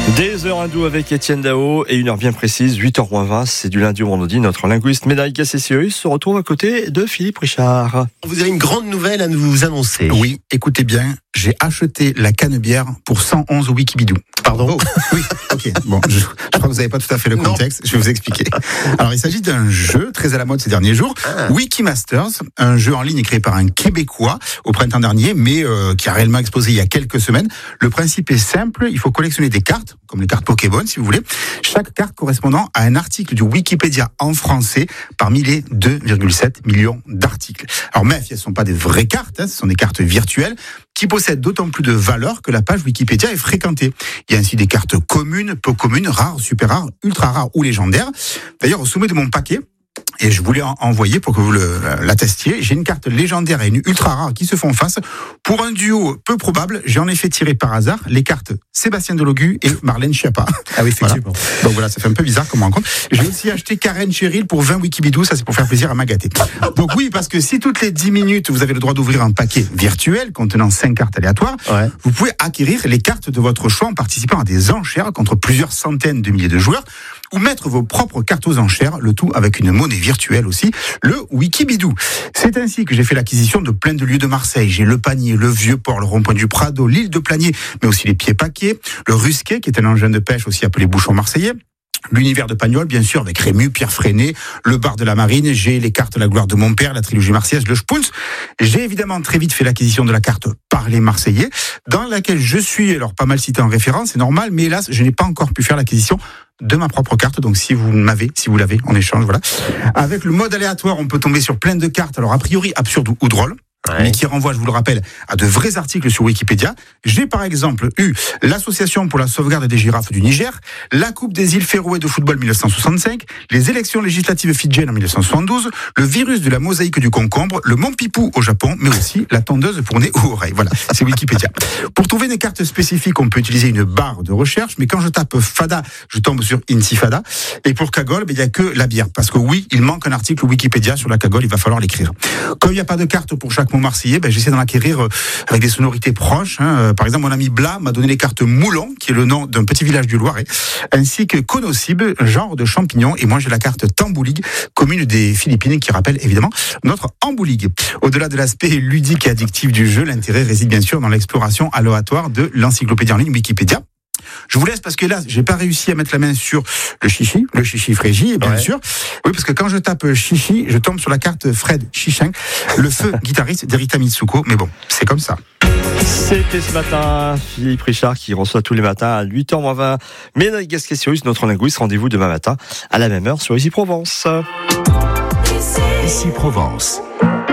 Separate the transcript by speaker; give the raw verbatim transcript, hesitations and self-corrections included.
Speaker 1: Des heures hindoues avec Étienne Dao et une heure bien précise, huit heures moins vingt, c'est du lundi au vendredi. Notre linguiste Médaille Gassessius se retrouve à côté de Philippe Richard.
Speaker 2: Vous avez une grande nouvelle à nous annoncer.
Speaker 3: Oui, écoutez bien, j'ai acheté la canebière pour cent onze au Wikibidou.
Speaker 2: Pardon ?
Speaker 3: Oh, oui, ok. Bon, je, je crois que vous n'avez pas tout à fait le contexte, non. Je vais vous expliquer. Alors, il s'agit d'un jeu très à la mode ces derniers jours, ah. Wikimasters, un jeu en ligne créé par un Québécois au printemps dernier, mais euh, qui a réellement explosé il y a quelques semaines. Le principe est simple, il faut collectionner des cartes, comme les cartes Pokémon si vous voulez, chaque carte correspondant à un article du Wikipédia en français parmi les deux virgule sept millions d'articles. Alors mais elles ne sont pas des vraies cartes, hein, ce sont des cartes virtuelles qui possèdent d'autant plus de valeur que la page Wikipédia est fréquentée. Il y a ainsi des cartes communes, peu communes, rares, super rares, ultra rares ou légendaires. D'ailleurs, au sommet de mon paquet, et je voulais en envoyer pour que vous le, l'attestiez, j'ai une carte légendaire et une ultra rare qui se font face. Pour un duo peu probable, j'ai en effet tiré par hasard les cartes Sébastien Delogu et Marlène Schiappa.
Speaker 2: Ah oui, effectivement.
Speaker 3: Voilà. Donc voilà, ça fait un peu bizarre comme rencontre. J'ai aussi acheté Karen Cheryl pour vingt Wikibidou, ça c'est pour faire plaisir à Magaté. Donc oui, parce que si toutes les dix minutes vous avez le droit d'ouvrir un paquet virtuel contenant cinq cartes aléatoires, ouais. Vous pouvez acquérir les cartes de votre choix en participant à des enchères contre plusieurs centaines de milliers de joueurs, ou mettre vos propres cartes aux enchères, le tout avec une monnaie virtuelle aussi, le Wikibidou. C'est ainsi que j'ai fait l'acquisition de plein de lieux de Marseille. J'ai le Panier, le Vieux-Port, le Rond-Point du Prado, l'île de Planier, mais aussi les Pieds-Paquets, le Rusquet, qui est un engin de pêche aussi appelé bouchon marseillais, l'univers de Pagnol, bien sûr, avec Rému, Pierre Freinet, le bar de la Marine, j'ai les cartes La gloire de mon père, la trilogie marseillaise, le Spunz. J'ai évidemment très vite fait l'acquisition de la carte Parler marseillais, dans laquelle je suis, alors pas mal cité en référence, c'est normal, mais hélas, je n'ai pas encore pu faire l'acquisition de ma propre carte, donc si vous m'avez, si vous l'avez, en échange, voilà. Avec le mode aléatoire, on peut tomber sur plein de cartes, alors a priori absurdes ou drôles, ouais. Mais qui renvoie, je vous le rappelle, à de vrais articles sur Wikipédia. J'ai par exemple eu l'Association pour la sauvegarde des girafes du Niger, la Coupe des îles Féroé de football mille neuf cent soixante-cinq, les élections législatives fidjiennes en mille neuf cent soixante-douze, le virus de la mosaïque du concombre, le Mont Pipou au Japon, mais aussi la tondeuse pour nez ou oreille. Voilà, c'est Wikipédia. Pour trouver des cartes spécifiques, on peut utiliser une barre de recherche, mais quand je tape Fada, je tombe sur Intifada. Et pour Cagole, il n'y a que la bière. Parce que oui, il manque un article Wikipédia sur la Cagole, il va falloir l'écrire. Comme il n'y a pas de carte pour chaque mot marseillais, ben, j'essaie d'en acquérir avec des sonorités proches. Hein. Par exemple, mon ami Blas m'a donné les cartes Moulon, qui est le nom d'un petit village du Loiret, ainsi que Conocibe, genre de champignon. Et moi, j'ai la carte Tambouligue, commune des Philippines, qui rappelle évidemment notre Ambouligue. Au-delà de l'aspect ludique et addictif du jeu, l'intérêt réside bien sûr dans l'exploration aléatoire de l'encyclopédie en ligne Wikipédia. Je vous laisse parce que là, j'ai pas réussi à mettre la main sur le chichi, le chichi Frégie, bien ouais. sûr. Oui, parce que quand je tape chichi, je tombe sur la carte Fred Chichin, le feu guitariste d'Erita Mitsuko. Mais bon, c'est comme ça.
Speaker 1: C'était ce matin Philippe Richard qui reçoit tous les matins à huit heures moins vingt Médaille Gassessius, notre linguiste. Rendez-vous demain matin à la même heure sur Ici Provence.
Speaker 4: Ici Provence.